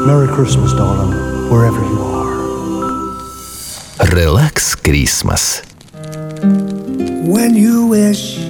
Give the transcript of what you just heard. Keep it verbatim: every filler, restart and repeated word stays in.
Merry Christmas, darling, wherever you are. Relax Christmas. When you wish